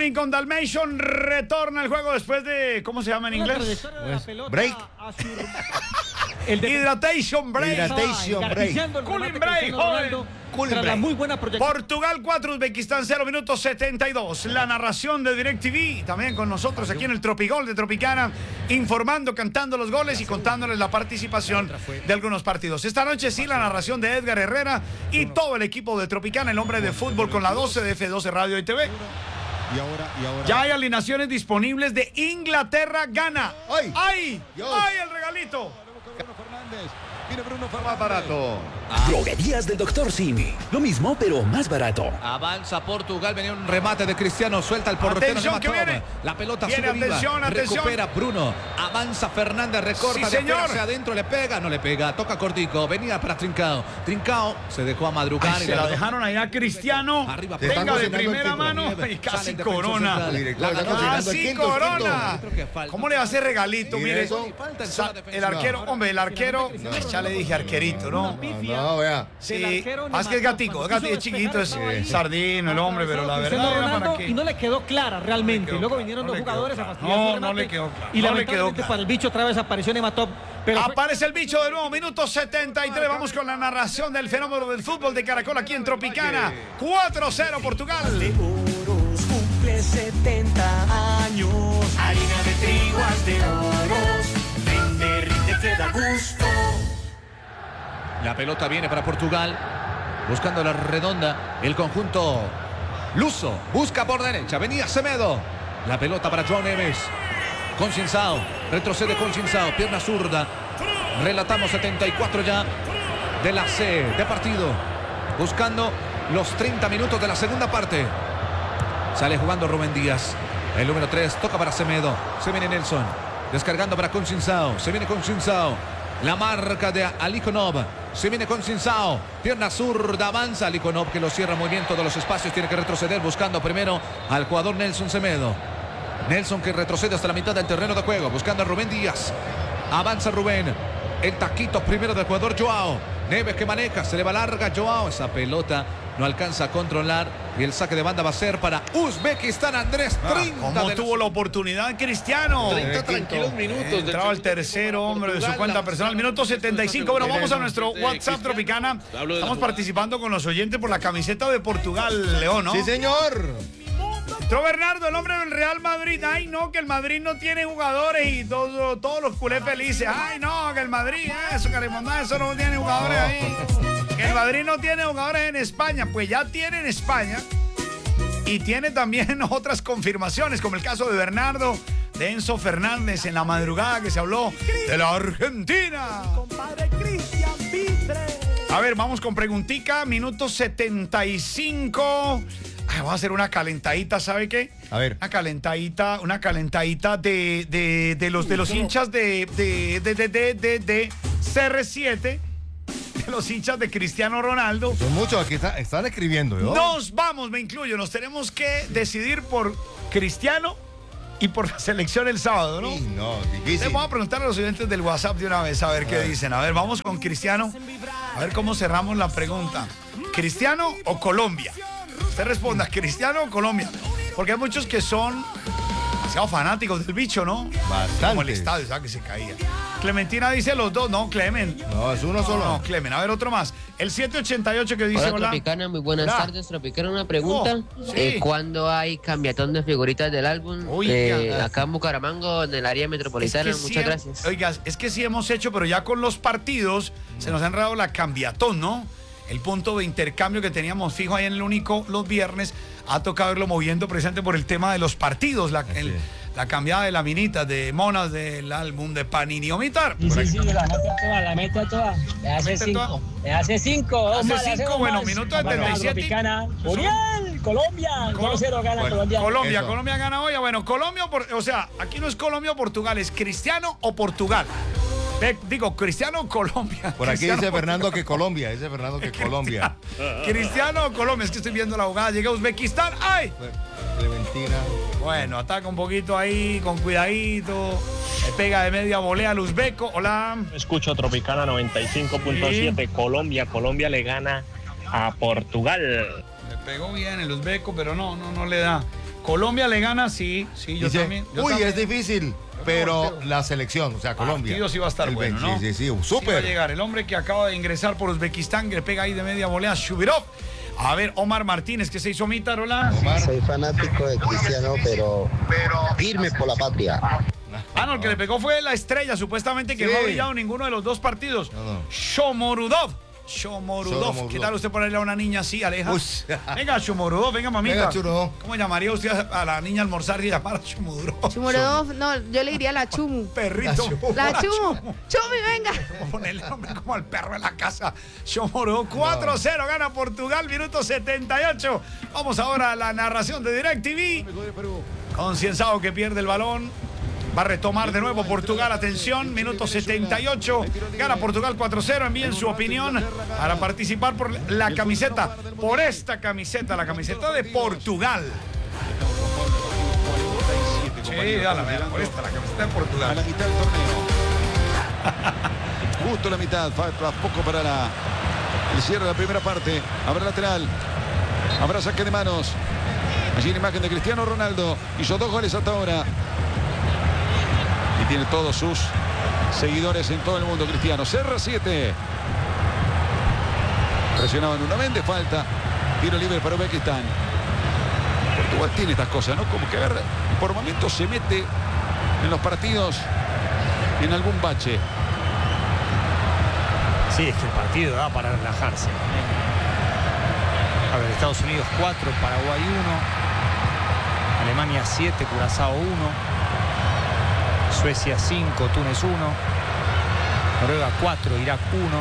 Lincoln Dalmatian retorna al juego después de, ¿cómo se llama en inglés? Break. Hydratation break. Hydratation break. Cooling break, joven. La muy buena proyección. Portugal 4, Uzbekistán 0, minuto 72. La narración de DirecTV, también con nosotros aquí en el Tropigol de Tropicana, informando, cantando los goles y contándoles la participación de algunos partidos. Esta noche sí, la narración de Edgar Herrera y todo el equipo de Tropicana, el hombre de fútbol con la 12 de F12 Radio y TV. Y ahora. Ya hay alineaciones disponibles de Inglaterra, gana. ¡Ay! ¡Ay! Dios. ¡Ay, el regalito! Viene Bruno más barato. Droguerías del Dr. Simi. Lo mismo, pero más barato. Avanza Portugal, venía un remate de Cristiano, suelta el portero. Atención, que viene. La pelota Viene, sube viva. atención, atención. Recupera Bruno. Avanza Fernández, recorta, Sí, señor. hacia adentro, le pega, no le pega. Toca cortico, venía para Trincao. Trincao se dejó a madrugar. Ay, y se la dejaron allá a Cristiano. Arriba, Te están venga de cocinando el primera tipo. mano y casi Sale corona. defensa Director, central. está cocinando el Casi quinto, corona. Creo que falta. ¿Cómo le va a hacer regalito? Mire Mire, eso. Falta en Sa- zona defensiva. el arquero, hombre, el arquero, ya le dije arquerito, ¿no? No, vea. Sí, más que es gatico, es chiquito, es sardino el hombre, pero la verdad era para qué. Y no le quedó clara realmente. quedó Luego clara, vinieron no los le quedó jugadores a clara. fastidiar No, su no remate. le quedó clara, Y no le lamentablemente quedó para el bicho otra vez apareció Nematov. Pero Aparece el bicho de nuevo, minuto 73. Vamos con la narración del fenómeno del fútbol de Caracol aquí en Tropicana. 4-0 Portugal. Oros cumple 70 años. Harina de triguas de oros. Vende, rinde, te da gusto. La pelota viene para Portugal. Buscando la redonda. El conjunto luso. Busca por derecha. Venía Semedo. La pelota para João Neves. Conscienzao. Retrocede Conscienzao. Pierna zurda. Relatamos 74 ya de la C de partido. Buscando los 30 minutos de la segunda parte. Sale jugando Rubén Díaz. El número 3 toca para Semedo. Se viene Nelson. Descargando para Conscienzao. Se viene Conscienzao. La marca de Alikhonov. Se viene Conscienzao. Pierna zurda. Avanza Alikhonov, que lo cierra muy bien todos los espacios. Tiene que retroceder buscando primero al jugador Nelson Semedo. Nelson que retrocede hasta la mitad del terreno de juego. Buscando a Rubén Díaz. Avanza Rubén. El taquito primero del jugador Joao. Neves que maneja. Se le va larga Joao. Esa pelota no alcanza a controlar. Y el saque de banda va a ser para Uzbekistán. Andrés 30. ¿Cómo tuvo la oportunidad Cristiano? 30 tranquilos minutos. Entraba el tercero hombre de su cuenta personal. Minuto 75. Bueno, vamos a nuestro WhatsApp Tropicana. Estamos participando con los oyentes por la camiseta de Portugal, León, ¿no? Sí, señor. Entró Bernardo, el hombre del Real Madrid. Ay, no, que el Madrid no tiene jugadores y todos los culés felices. Ay, no, que el Madrid, eso, Carimondá, eso no tiene jugadores ahí. Que el Madrid no tiene jugadores en España. Pues ya tiene en España y tiene también otras confirmaciones, como el caso de Bernardo, de Enzo Fernández en la madrugada que se habló de la Argentina. A ver, vamos con preguntica, minuto 75. Ay, vamos a hacer una calentadita, ¿sabe qué? A ver. Una calentadita de los hinchas de CR7, de los hinchas de Cristiano Ronaldo. Son muchos, aquí están escribiendo, ¿no? Nos vamos, me incluyo, nos tenemos que decidir por Cristiano y por la selección el sábado, ¿no? Sí, no, difícil. Le vamos a preguntar a los oyentes del WhatsApp de una vez a ver qué dicen. A ver, vamos con Cristiano. A ver cómo cerramos la pregunta. ¿Cristiano o Colombia? Usted responda, ¿Cristiano o Colombia? Porque hay muchos que son demasiado fanáticos del bicho, ¿no? Bastante. Como el estadio, ¿sabes? Que se caía. Clementina dice los dos, no, Clemen. No, es uno solo. No, Clemen. A ver, otro más. El 788 que dice, Hola, hola. Tropicana, muy buenas Hola. tardes. Tropicana, una pregunta. sí. ¿Cuándo hay cambiatón de figuritas del álbum? Oiga. Acá en Bucaramanga, en el área metropolitana. Es que Muchas sí, gracias. Oiga, es que sí hemos hecho, pero ya con los partidos se nos ha enredado la cambiatón, ¿no? El punto de intercambio que teníamos fijo ahí en el único los viernes, ha tocado irlo moviendo precisamente por el tema de los partidos, la cambiada de laminitas, de monas del álbum de Panini Omitar. Sí, la mete a toda. Le hace ¿Mete 5. toda? Le hace 5. Hace 5, bueno, minuto 77. Tropicana. Uriel, Colombia. 1-0 gana Colombia. Colombia gana hoy. Bueno, Colombia, o sea, aquí no es Colombia o Portugal, es Cristiano o Portugal. Digo, Cristiano o Colombia. Por aquí Cristiano dice o Fernando Portugal. que Colombia, dice Fernando que Colombia. Cristiano o Colombia, es que estoy viendo la jugada. Llega Uzbekistán. ¡Ay! Clementina. Bueno, ataca un poquito ahí, con cuidadito. Le pega de media volea al uzbeco. Hola. Escucho Tropicana 95.7. Sí. Colombia le gana a Portugal. Le pegó bien el uzbeco, pero no le da. Colombia le gana, sí, yo Dice, también. yo uy, también. es difícil, pero la selección, o sea, Colombia. Partido sí va a estar El bueno, 20, ¿no? Sí, Sí va a súper. llegar el hombre que acaba de ingresar por Uzbekistán, que le pega ahí de media volea, Shubirov. A ver, Omar Martínez, que se hizo Mítarola. Soy fanático de Cristiano, pero firme por la patria. Ah, no, el que le pegó fue la estrella, supuestamente que Sí. no ha brillado ninguno de los dos partidos. No. Shomorudov. ¿Qué tal usted ponerle a una niña así, Aleja? Uy. Venga, Shomorudov, venga, mamita. Venga, Churo. ¿Cómo llamaría usted a la niña a almorzar y llamar a Shomorudov? Chumurodov, no, yo le diría la Chumu. Perrito. La Chumu. Chumi, venga. Vamos a ponerle nombre como al perro en la casa. Shomorudov 4-0, gana Portugal, minuto 78. Vamos ahora a la narración de DirecTV. Concienzado que pierde el balón. Va a retomar de nuevo Portugal, atención, minuto 78, gana Portugal 4-0, envíen su opinión para participar por la camiseta, por esta camiseta, la camiseta de Portugal. Sí, dale, por esta, la camiseta de Portugal. A la mitad del torneo. Justo la mitad, falta poco para el cierre de la primera parte. Habrá lateral, habrá saque de manos. Allí la imagen de Cristiano Ronaldo, hizo 2 goles hasta ahora. Y tiene todos sus seguidores en todo el mundo, Cristiano. CR7. Presionaban nuevamente, falta. Tiro libre para Uzbekistán. Portugal tiene estas cosas, ¿no? Como que a ver, por momentos se mete en los partidos en algún bache. Sí, es que el partido da para relajarse. A ver, Estados Unidos 4, Paraguay 1, Alemania 7, Curazao 1, Suecia 5, Túnez 1, Noruega 4, Irak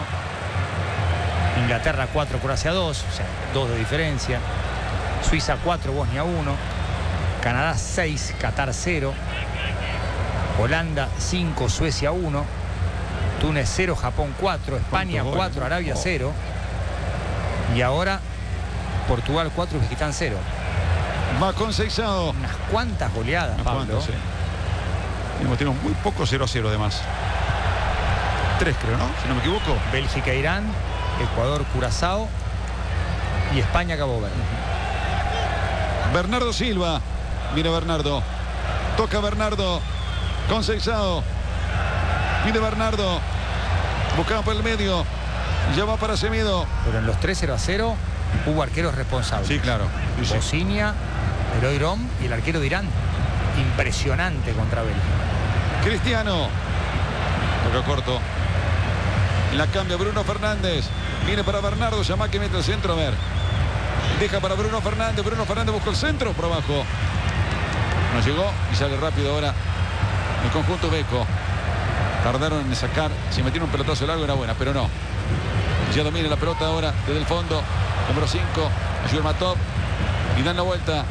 1, Inglaterra 4, Croacia 2, o sea, 2 de diferencia, Suiza 4, Bosnia 1, Canadá 6, Qatar 0, Holanda 5, Suecia 1, Túnez 0, Japón 4, España 4, Arabia 0, y ahora Portugal 4, Uzbekistán 0. Va con Seixado. Unas cuantas goleadas, Pablo. Sí. Tenemos muy poco 0-0 además. 3 creo, ¿no? Si no me equivoco. Bélgica, Irán, Ecuador, Curazao y España, Cabo Verde. Bernardo Silva. Mira Bernardo. Toca Bernardo. Con Seixado. Pide Bernardo. Buscaba por el medio. Ya va para Semedo. Pero en los 3-0-0 hubo arqueros responsables. Sí, claro. Sí. Bosnia, Eloy Rom y el arquero de Irán. Impresionante contra Bélgica. Cristiano. Toca corto. La cambia Bruno Fernández. Viene para Bernardo. Llama que mete el centro. A ver. Deja para Bruno Fernández. Bruno Fernández busca el centro por abajo. No llegó y sale rápido ahora el conjunto Beco. Tardaron en sacar. Si metieron un pelotazo largo era buena, pero no. Ya domina la pelota ahora desde el fondo. Número 5. Yurmatov. Y dan la vuelta.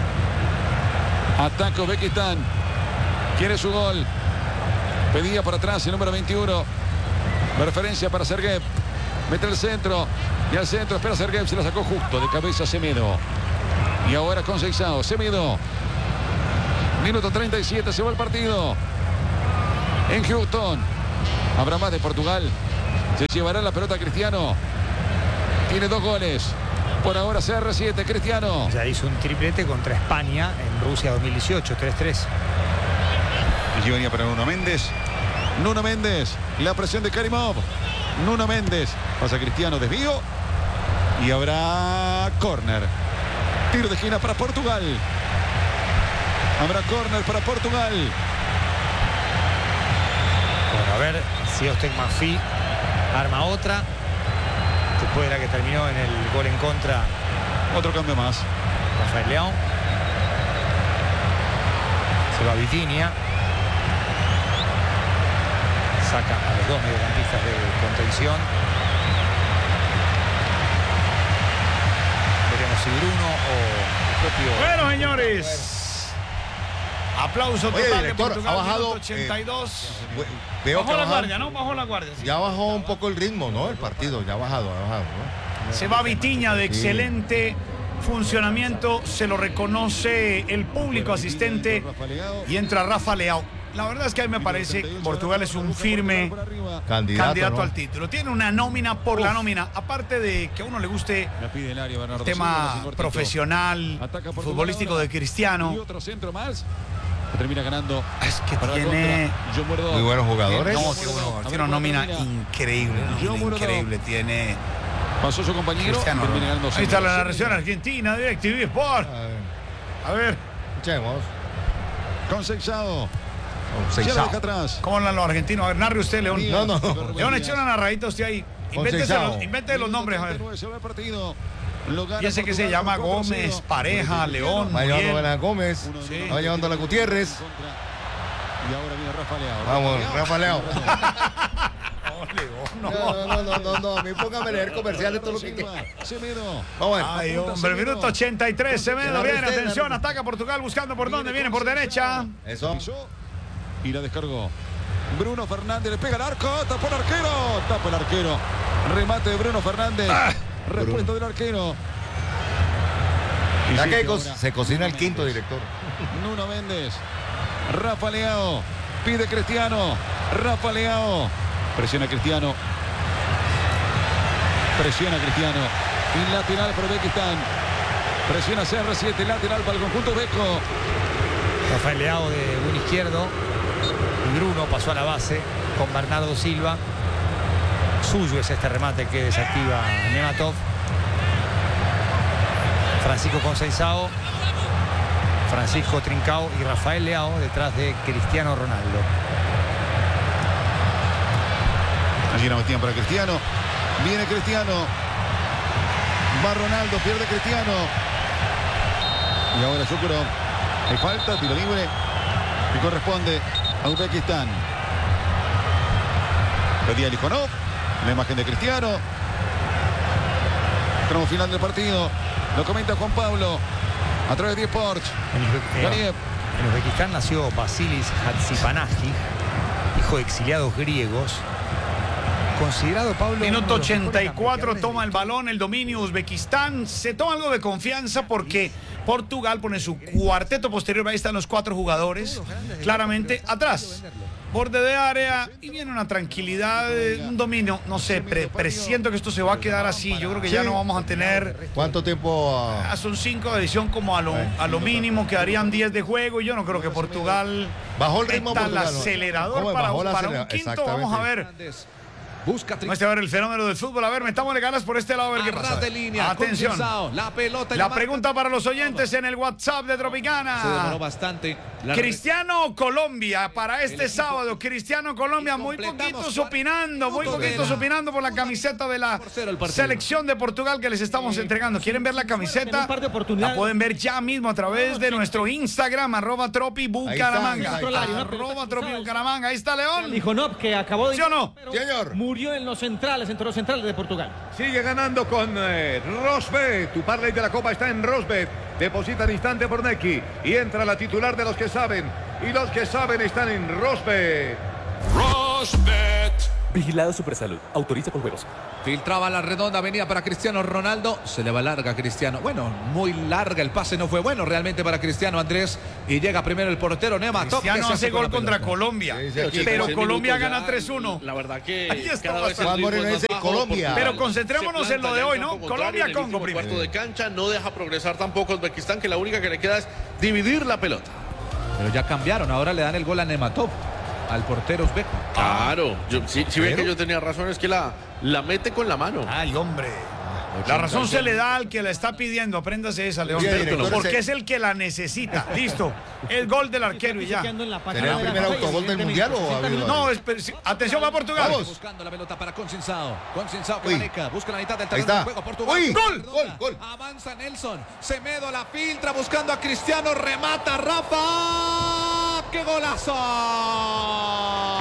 Ataca Uzbekistán. Quiere su gol. Pedía por atrás el número 21. La referencia para Sergev. Mete el centro. Y al centro espera Sergev. Se la sacó justo de cabeza Semedo. Y ahora con Seixado. Semedo. Minuto 37. Se va el partido. En Houston. Habrá más de Portugal. Se llevará la pelota Cristiano. Tiene 2 goles. Por ahora CR7, Cristiano. Ya hizo un triplete contra España en Rusia 2018, 3-3. Allí venía para Nuno Méndez. Nuno Méndez. La presión de Karimov. Nuno Méndez. Pasa Cristiano, desvío. Y habrá córner. Tiro de esquina para Portugal. Habrá córner para Portugal. Bueno, a ver si Ostek Manfi arma otra. Después de la que terminó en el gol en contra. Otro cambio más. Rafael León. Se va Vitinha. Saca a los 2 mediocampistas de contención. Veremos si Bruno o propio. Bueno, señores. Aplauso Oye, total director, de Portugal, ha bajado, minuto 82. Veo Bajó que la ha guardia, ¿no? Bajó la guardia. Sí. Ya bajó un poco el ritmo, ¿no? El partido, ya ha bajado, ¿no? Se va Vitinha de Sí. excelente funcionamiento, se lo reconoce el público asistente y entra Rafa Leao. la verdad es que a mí me parece que Portugal es un firme candidato ¿no? al título. Tiene una nómina por la nómina. Aparte de que a uno le guste el tema profesional, futbolístico de Cristiano. Y otro centro más. Termina ganando. Es que para la tiene contra. Muy buenos jugadores. No, tiene una nómina increíble. Increíble. Tiene. Pasó su compañero. Cristiano. Termina ganando. Ahí está la narración argentina, DirecTV Sport. A ver. Escuchemos. Conceição. Se la deja atrás. ¿Cómo hablan los argentinos? A ver, narre usted, León. No. León, eche una narradita usted ahí. Invéntese los nombres, a ver. Fíjese que se llama Gómez, Pareja, León. Va llevando a Gómez. Sí. Va llevando a la Gutiérrez. Y ahora viene Rafa Leao. Vamos, Rafa Leao. No. A mí póngame a leer comerciales todo lo que quiera. Vamos a ver. Ay, hombre, minuto 83, Semedo viene, atención, ataca Portugal buscando por dónde viene, por derecha. Eso. Y la descargó. Bruno Fernández le pega al arco, tapa el arquero. Remate de Bruno Fernández. Respuesta del arquero. Ya que se cocina el quinto director. Nuno Méndez. Rafa Leao. Pide Cristiano. Rafa Leao. Presiona Cristiano. Y lateral para Uzbekistán. Presiona CR7. Lateral para el conjunto uzbeco. Rafael Leao de buen izquierdo. Y Bruno pasó a la base con Bernardo Silva. Suyo es este remate que desactiva Nematov. Francisco Conceição, Francisco Trincao y Rafael Leao detrás de Cristiano Ronaldo. Allí la metían para Cristiano. Viene Cristiano. Va Ronaldo, pierde Cristiano. Y ahora yo creo hay falta, tiro libre. Y corresponde a Uzbekistán. Pedía Lijonov. La imagen de Cristiano. Tramo final del partido. Lo comenta Juan Pablo a través de Sports. En Uzbekistán nació Vasilis Hatzipanagic, hijo de exiliados griegos. Considerado, Pablo. Minuto 84, toma el balón, el dominio Uzbekistán. Se toma algo de confianza porque Portugal pone su cuarteto posterior. Ahí están los 4 jugadores. Claramente atrás. Borde de área y viene una tranquilidad, un dominio. No sé, presiento que esto se va a quedar así. Yo creo que ya no vamos a tener. ¿Cuánto tiempo? Son 5 de edición como a lo mínimo. Quedarían 10 de juego. Y yo no creo que Portugal. Bajó el ritmo. El acelerador para un quinto. Vamos a ver. Vamos a ver el fenómeno del fútbol. A ver, metámosle ganas por este lado a ver qué pasa. Atención. La pelota. La pregunta para los oyentes en el WhatsApp de Tropicana. Se demoró bastante. Cristiano Colombia para este sábado. Cristiano Colombia, muy poquitos opinando. Muy poquitos opinando por la camiseta de la selección de Portugal que les estamos entregando. ¿Quieren ver la camiseta? La pueden ver ya mismo a través de nuestro Instagram, @tropibucaramanga. @tropibucaramanga. Ahí está León. Dijo no, que acabó de. ¿Sí o no? Señor. Murió en los centrales de Portugal. Sigue ganando con Rosbet. Tu parlay de la Copa está en Rosbet. Deposita al instante por Neki. Y entra la titular de los que saben. Y los que saben están en Rosbet. Rosbet. Vigilado Supersalud. Autoriza con juegos. Filtraba la redonda, venía para Cristiano Ronaldo. Se le va larga a Cristiano. Bueno, muy larga. El pase no fue bueno realmente para Cristiano, Andrés. Y llega primero el portero Nematov. Cristiano hace gol contra Colombia. Pero Colombia gana 3-1. La verdad que ahí está cada vez Colombia. Pero concentrémonos en lo de hoy, ¿no? Colombia-Congo primero. Cuarto de cancha, no deja progresar tampoco Uzbekistán, que la única que le queda es dividir la pelota. Pero ya cambiaron. Ahora le dan el gol a Nematov, al portero uzbeco. Claro, si ven que yo tenía razón, es que la mete con la mano. Ay, hombre. La razón se le da al que la está pidiendo. Apréndase esa, León. Porque es el que la necesita. Listo. El gol del arquero y ya. ¿Será el primer autogol del mundial o ha habido? No, atención, va Portugal. Vamos. Buscando la pelota para Conceição. Conceição que maneja. Busca la mitad del Ahí terreno está. de juego. Portugal. Uy, gol. Avanza Nelson. Semedo la filtra buscando a Cristiano. Remata Rafa. ¡Qué golazo!